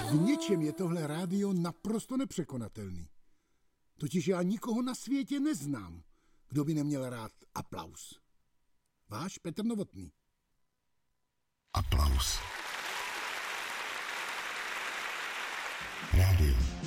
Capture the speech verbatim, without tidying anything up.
V něčem je tohle rádio naprosto nepřekonatelný. Totiž já nikoho na světě neznám, kdo by neměl rád aplaus. Váš Petr Novotný. Aplaus. Rádio.